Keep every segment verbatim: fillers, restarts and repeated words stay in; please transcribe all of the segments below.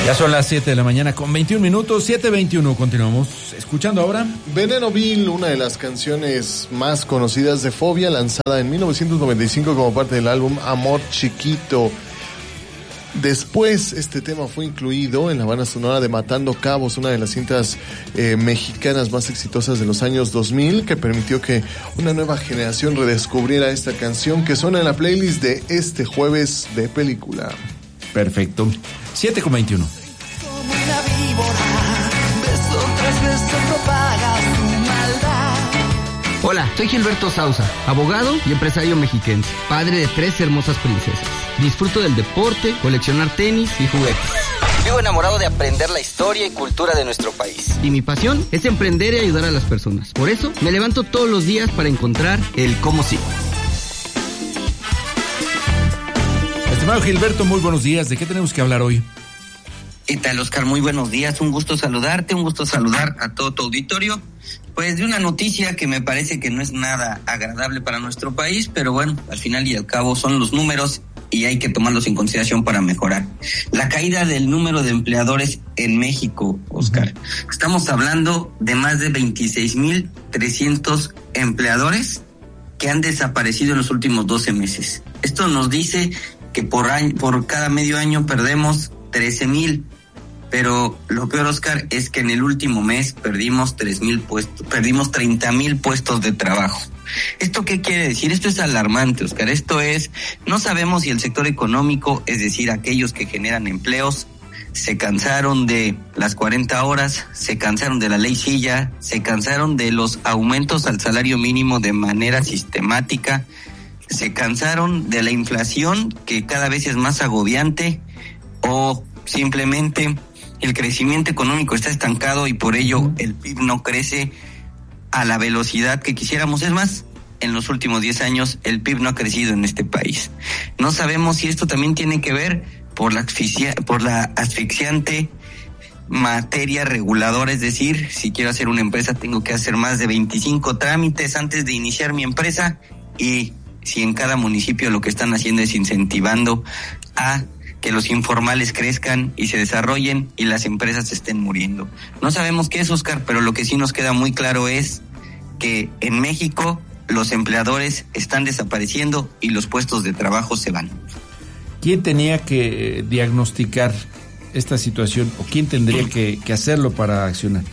Ya son las siete de la mañana con veintiún minutos, siete veintiuno. Continuamos escuchando ahora Veneno Vil, una de las canciones más conocidas de Fobia, lanzada en mil novecientos noventa y cinco como parte del álbum Amor Chiquito. Después, este tema fue incluido en la banda sonora de Matando Cabos, una de las cintas eh, mexicanas más exitosas de los años dos mil, que permitió que una nueva generación redescubriera esta canción, que suena en la playlist de este jueves de película. Perfecto. siete con veintiuno. Hola, soy Gilberto Sousa, abogado y empresario mexiquense, padre de tres hermosas princesas. Disfruto del deporte, coleccionar tenis y juguetes. Vivo enamorado de aprender la historia y cultura de nuestro país. Y mi pasión es emprender y ayudar a las personas. Por eso, me levanto todos los días para encontrar el cómo sí. Estimado Gilberto, muy buenos días. ¿De qué tenemos que hablar hoy? ¿Qué tal, Oscar? Muy buenos días. Un gusto saludarte, un gusto saludar a todo tu auditorio. Pues de una noticia que me parece que no es nada agradable para nuestro país, pero bueno, al final y al cabo son los números y hay que tomarlos en consideración para mejorar. La caída del número de empleadores en México, Oscar. Estamos hablando de más de veintiséis mil trescientos empleadores que han desaparecido en los últimos doce meses. Esto nos dice que por año, por cada medio año perdemos trece mil, pero lo peor, Oscar, es que en el último mes perdimos tres mil puestos, perdimos treinta mil puestos de trabajo. ¿Esto qué quiere decir? Esto es alarmante, Oscar. Esto es, no sabemos si el sector económico, es decir, aquellos que generan empleos, se cansaron de las cuarenta horas, se cansaron de la ley silla, se cansaron de los aumentos al salario mínimo de manera sistemática, se cansaron de la inflación que cada vez es más agobiante, o simplemente el crecimiento económico está estancado y por ello el P I B no crece a la velocidad que quisiéramos. Es más, en los últimos diez años el P I B no ha crecido en este país. No sabemos si esto también tiene que ver por la asfixia, por la asfixiante materia reguladora, es decir, si quiero hacer una empresa tengo que hacer más de veinticinco trámites antes de iniciar mi empresa, y si en cada municipio lo que están haciendo es incentivando a que los informales crezcan y se desarrollen y las empresas estén muriendo. No sabemos qué es, Oscar, pero lo que sí nos queda muy claro es que en México los empleadores están desapareciendo y los puestos de trabajo se van. ¿Quién tenía que diagnosticar esta situación o quién tendría que, que hacerlo para accionar?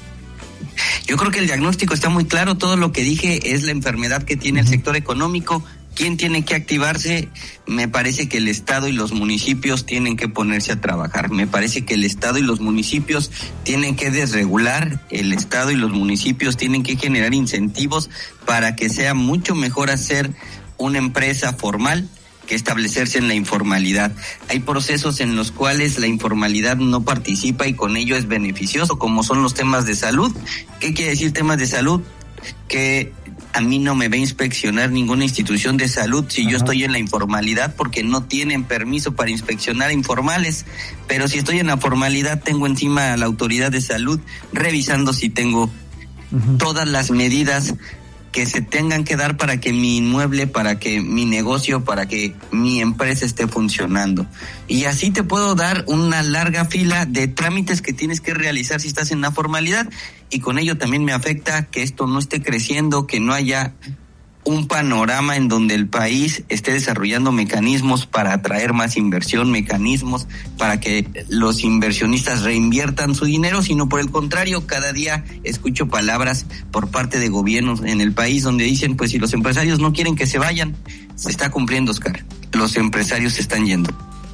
Yo creo que el diagnóstico está muy claro. Todo lo que dije es la enfermedad que tiene el sector económico. ¿Quién tiene que activarse? Me parece que el Estado y los municipios tienen que ponerse a trabajar. Me parece que el Estado y los municipios tienen que desregular. El Estado y los municipios tienen que generar incentivos para que sea mucho mejor hacer una empresa formal que establecerse en la informalidad. Hay procesos en los cuales la informalidad no participa y con ello es beneficioso, como son los temas de salud. ¿Qué quiere decir temas de salud? Que a mí no me va a inspeccionar ninguna institución de salud si Ajá. yo estoy en la informalidad, porque no tienen permiso para inspeccionar a informales. Pero si estoy en la formalidad, tengo encima a la autoridad de salud revisando si tengo uh-huh. todas las medidas que se tengan que dar para que mi inmueble, para que mi negocio, para que mi empresa esté funcionando. Y así te puedo dar una larga fila de trámites que tienes que realizar si estás en la formalidad, y con ello también me afecta que esto no esté creciendo, que no haya un panorama en donde el país esté desarrollando mecanismos para atraer más inversión, mecanismos para que los inversionistas reinviertan su dinero, sino por el contrario, cada día escucho palabras por parte de gobiernos en el país donde dicen, pues si los empresarios no quieren que se vayan, se está cumpliendo, Oscar. Los empresarios se están yendo.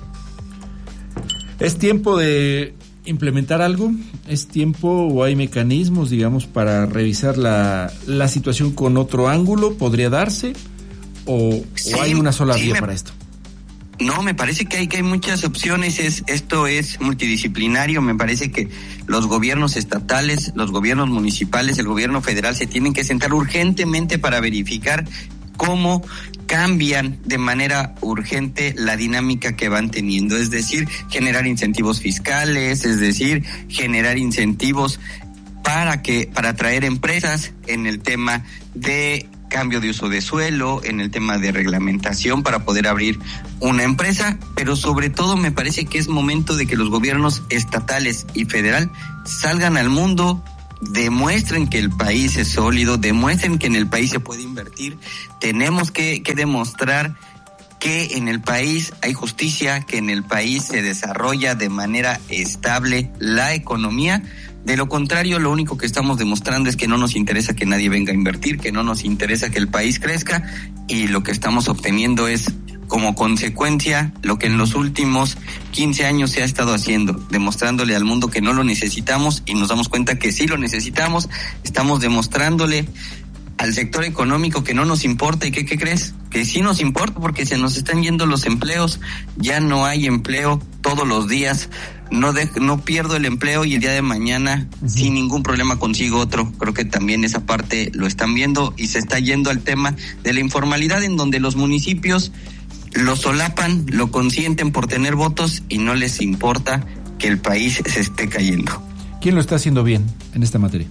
¿Es tiempo de implementar algo? ¿Es tiempo o hay mecanismos, digamos, para revisar la, la situación con otro ángulo? ¿Podría darse? ¿O, sí, o hay una sola sí, vía me, para esto? No, me parece que hay, que hay muchas opciones. Es, esto es multidisciplinario. Me parece que los gobiernos estatales, los gobiernos municipales, el gobierno federal se tienen que sentar urgentemente para verificar cómo cambian de manera urgente la dinámica que van teniendo, es decir, generar incentivos fiscales, es decir, generar incentivos para que para atraer empresas en el tema de cambio de uso de suelo, en el tema de reglamentación para poder abrir una empresa, pero sobre todo me parece que es momento de que los gobiernos estatales y federal salgan al mundo, demuestren que el país es sólido, demuestren que en el país se puede invertir. Tenemos que, que demostrar que en el país hay justicia, que en el país se desarrolla de manera estable la economía. De lo contrario, lo único que estamos demostrando es que no nos interesa que nadie venga a invertir, que no nos interesa que el país crezca, y lo que estamos obteniendo es, como consecuencia, lo que en los últimos quince años se ha estado haciendo, demostrándole al mundo que no lo necesitamos, y nos damos cuenta que sí lo necesitamos. Estamos demostrándole al sector económico que no nos importa. ¿Y qué, qué crees? Que sí nos importa, porque se nos están yendo los empleos. Ya no hay empleo todos los días. No de, no pierdo el empleo y el día de mañana uh-huh. sin ningún problema consigo otro. Creo que también esa parte lo están viendo, y se está yendo al tema de la informalidad, en donde los municipios lo solapan, lo consienten por tener votos, y no les importa que el país se esté cayendo. ¿Quién lo está haciendo bien en esta materia?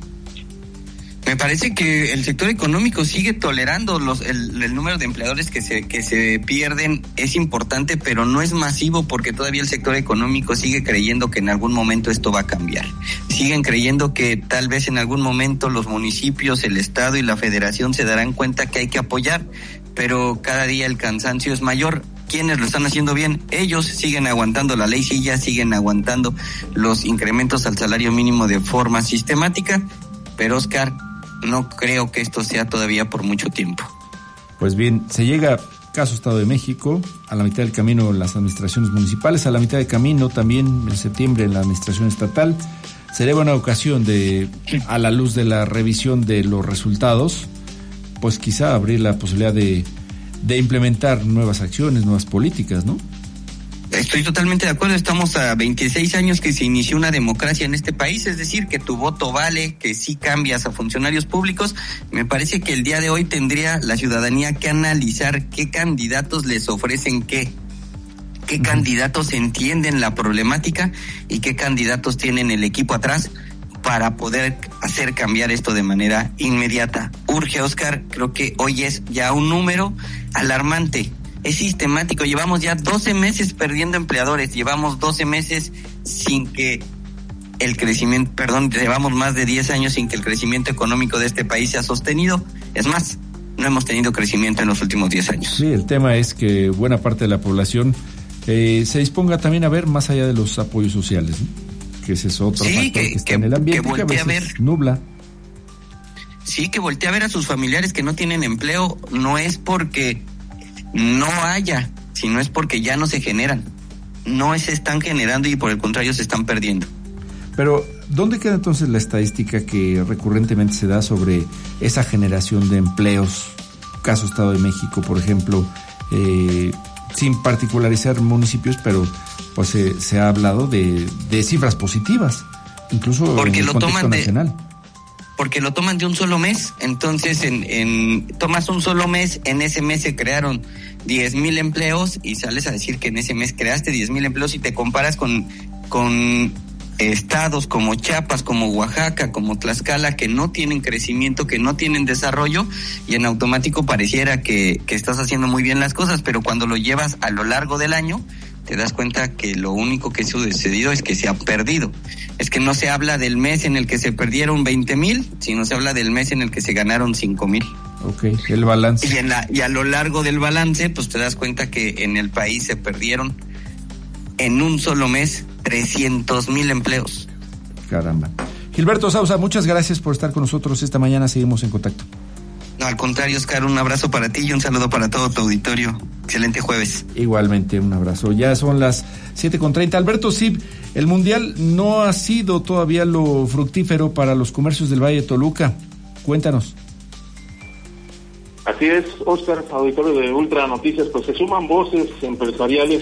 Me parece que el sector económico sigue tolerando los el, el número de empleadores que se que se pierden. Es importante, pero no es masivo, porque todavía el sector económico sigue creyendo que en algún momento esto va a cambiar. Siguen creyendo que tal vez en algún momento los municipios, el estado y la federación se darán cuenta que hay que apoyar, pero cada día el cansancio es mayor. ¿Quiénes lo están haciendo bien? Ellos siguen aguantando la ley silla, siguen aguantando los incrementos al salario mínimo de forma sistemática, pero Oscar, no creo que esto sea todavía por mucho tiempo. Pues bien, se llega caso Estado de México, a la mitad del camino las administraciones municipales, a la mitad del camino también en septiembre la administración estatal. Sería buena ocasión de, a la luz de la revisión de los resultados, pues quizá abrir la posibilidad de, de implementar nuevas acciones, nuevas políticas, ¿no? Estoy totalmente de acuerdo. Estamos a veintiséis años que se inició una democracia en este país, es decir, que tu voto vale, que sí cambias a funcionarios públicos. Me parece que el día de hoy tendría la ciudadanía que analizar qué candidatos les ofrecen qué, qué uh-huh. candidatos entienden la problemática y qué candidatos tienen el equipo atrás para poder hacer cambiar esto de manera inmediata. Urge, Oscar, creo que hoy es ya un número alarmante. Es sistemático, llevamos ya doce meses perdiendo empleadores, llevamos doce meses sin que el crecimiento, perdón, llevamos más de diez años sin que el crecimiento económico de este país sea sostenido. Es más, no hemos tenido crecimiento en los últimos diez años. Sí, el tema es que buena parte de la población eh, se disponga también a ver más allá de los apoyos sociales, ¿no? Que ese es otro sí, factor que, que está que, en el ambiente, que voltee que a veces a ver. nubla. Sí, que voltee a ver a sus familiares que no tienen empleo. No es porque no haya, sino es porque ya no se generan. No se están generando y por el contrario se están perdiendo. Pero, ¿dónde queda entonces la estadística que recurrentemente se da sobre esa generación de empleos? Caso Estado de México, por ejemplo, eh, sin particularizar municipios, pero pues se, se ha hablado de, de cifras positivas, incluso porque en el lo contexto toman de, nacional. Porque lo toman de un solo mes, entonces en, en tomas un solo mes, en ese mes se crearon diez mil empleos y sales a decir que en ese mes creaste diez mil empleos y te comparas con, con estados como Chiapas, como Oaxaca, como Tlaxcala, que no tienen crecimiento, que no tienen desarrollo, y en automático pareciera que, que estás haciendo muy bien las cosas, pero cuando lo llevas a lo largo del año, te das cuenta que lo único que ha sucedido es que se ha perdido. Es que no se habla del mes en el que se perdieron veinte mil, sino se habla del mes en el que se ganaron cinco mil. Ok, el balance. Y, en la, y a lo largo del balance, pues te das cuenta que en el país se perdieron en un solo mes trescientos mil empleos. Caramba. Gilberto Sousa, muchas gracias por estar con nosotros esta mañana. Seguimos en contacto. No, al contrario, Oscar, un abrazo para ti y un saludo para todo tu auditorio. Excelente jueves. Igualmente, un abrazo. Ya son las siete con treinta. Alberto, sí, el Mundial no ha sido todavía lo fructífero para los comercios del Valle de Toluca. Cuéntanos. Así es, Oscar, auditorio de Ultra Noticias, pues se suman voces empresariales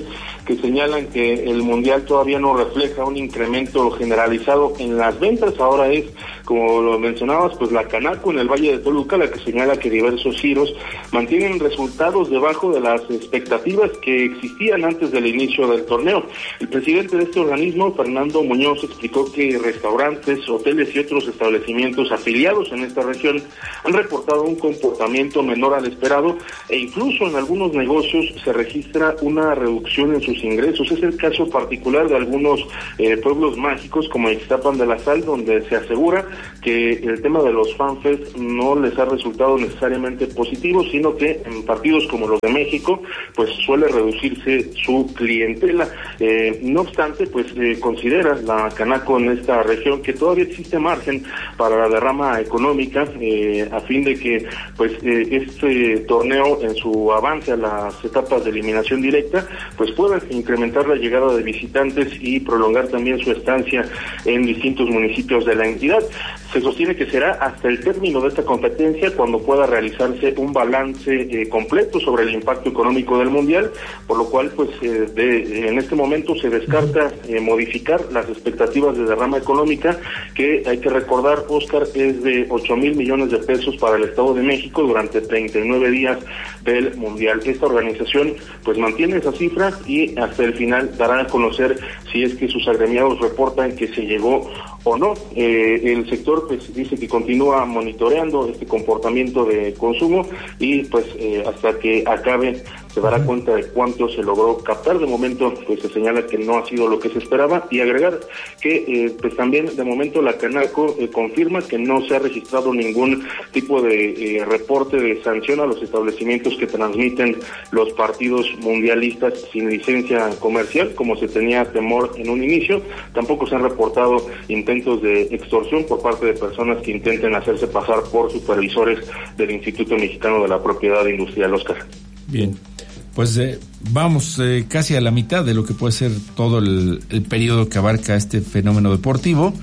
que señalan que el Mundial todavía no refleja un incremento generalizado en las ventas. Ahora es, como lo mencionabas, pues la Canaco en el Valle de Toluca, la que señala que diversos giros mantienen resultados debajo de las expectativas que existían antes del inicio del torneo. El presidente de este organismo, Fernando Muñoz, explicó que restaurantes, hoteles y otros establecimientos afiliados en esta región han reportado un comportamiento menor al esperado e incluso en algunos negocios se registra una reducción en sus ingresos. Es el caso particular de algunos eh, pueblos mágicos como Ixtapan de la Sal, donde se asegura que el tema de los fanfest no les ha resultado necesariamente positivo, sino que en partidos como los de México pues suele reducirse su clientela. Eh, no obstante, pues eh, considera la Canaco en esta región que todavía existe margen para la derrama económica eh, a fin de que pues eh, este torneo en su avance a las etapas de eliminación directa pues pueda incrementar la llegada de visitantes y prolongar también su estancia en distintos municipios de la entidad. Se sostiene que será hasta el término de esta competencia cuando pueda realizarse un balance eh, completo sobre el impacto económico del Mundial, por lo cual pues eh, de, en este momento se descarta eh, modificar las expectativas de derrama económica, que hay que recordar, Oscar, es de ocho mil millones de pesos para el Estado de México durante treinta y nueve días del Mundial. Esta organización pues mantiene esa cifra y hasta el final dará a conocer si es que sus agremiados reportan que se llegó o no. Eh, el sector pues dice que continúa monitoreando este comportamiento de consumo y pues eh, hasta que acabe se dará cuenta de cuánto se logró captar. De momento pues se señala que no ha sido lo que se esperaba, y agregar que eh, pues también de momento la Canaco eh, confirma que no se ha registrado ningún tipo de eh, reporte de sanción a los establecimientos que transmiten los partidos mundialistas sin licencia comercial, como se tenía temor en un inicio. Tampoco se han reportado intentos de extorsión por parte de personas que intenten hacerse pasar por supervisores del Instituto Mexicano de la Propiedad Industrial. Oscar. Bien, pues eh, vamos eh, casi a la mitad de lo que puede ser todo el, el periodo que abarca este fenómeno deportivo,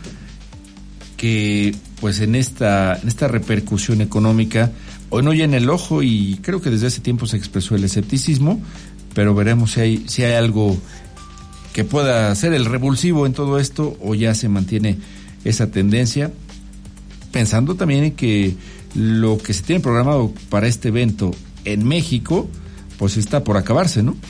que pues en esta, en esta repercusión económica hoy no llena el ojo, y creo que desde hace tiempo se expresó el escepticismo, pero veremos si hay, si hay algo que pueda ser el revulsivo en todo esto, o ya se mantiene esa tendencia, pensando también en que lo que se tiene programado para este evento en México pues está por acabarse, ¿no?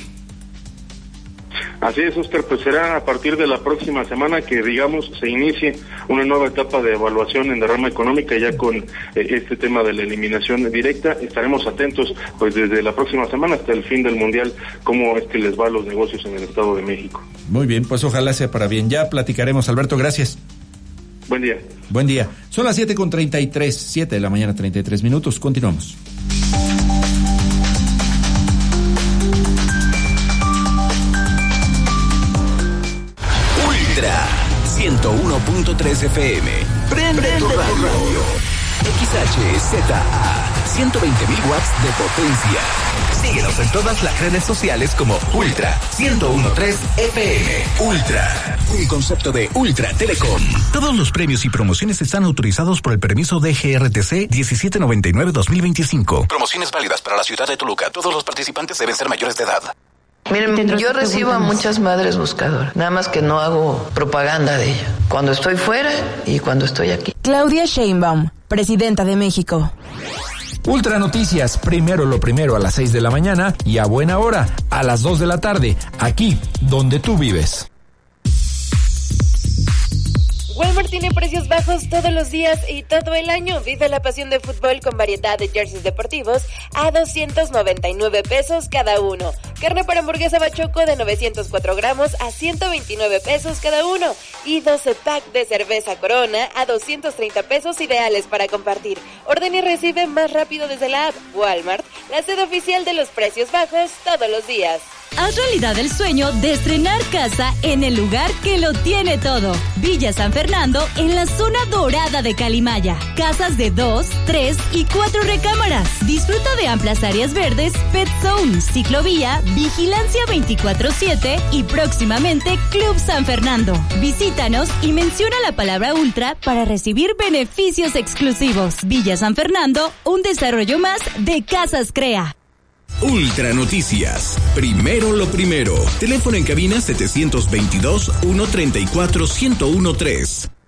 Así es, Oscar, pues será a partir de la próxima semana que, digamos, se inicie una nueva etapa de evaluación en derrama económica, ya con eh, este tema de la eliminación directa. Estaremos atentos, pues desde la próxima semana hasta el fin del Mundial, cómo es que les va a los negocios en el Estado de México. Muy bien, pues ojalá sea para bien. Ya platicaremos, Alberto, gracias. Buen día. Buen día. Son las siete con treinta y tres, siete de la mañana, treinta y tres minutos. Continuamos. ciento uno punto tres F M. Prende, Prende tu radio. X H Z A, ciento veinte mil watts de potencia. Síguenos en todas las redes sociales como Ultra ciento trece F M. Ultra, un concepto de Ultra Telecom. Todos los premios y promociones están autorizados por el permiso de G R T C diecisiete noventa y nueve dos mil veinticinco. Promociones válidas para la ciudad de Toluca. Todos los participantes deben ser mayores de edad. Miren, yo recibo a muchas madres buscadoras, nada más que no hago propaganda de ella, cuando estoy fuera y cuando estoy aquí. Claudia Sheinbaum, presidenta de México. Ultra Noticias, primero lo primero a las seis de la mañana y a buena hora, a las dos de la tarde, aquí, donde tú vives. Walmart tiene precios bajos todos los días y todo el año. Vive la pasión de fútbol con variedad de jerseys deportivos a doscientos noventa y nueve pesos cada uno. Carne para hamburguesa Bachoco de novecientos cuatro gramos a ciento veintinueve pesos cada uno. Y doce pack de cerveza Corona a doscientos treinta pesos, ideales para compartir. Orden y recibe más rápido desde la app. Walmart, la sede oficial de los precios bajos todos los días. Haz realidad el sueño de estrenar casa en el lugar que lo tiene todo. Villa San Fernando, en la zona dorada de Calimaya. Casas de dos, tres y cuatro recámaras. Disfruta de amplias áreas verdes, pet zone, ciclovía, vigilancia veinticuatro siete y próximamente Club San Fernando. Visítanos y menciona la palabra Ultra para recibir beneficios exclusivos. Villa San Fernando, un desarrollo más de Casas Crea. Ultra Noticias. Primero lo primero. Teléfono en cabina setecientos veintidós, ciento treinta y cuatro, ciento trece.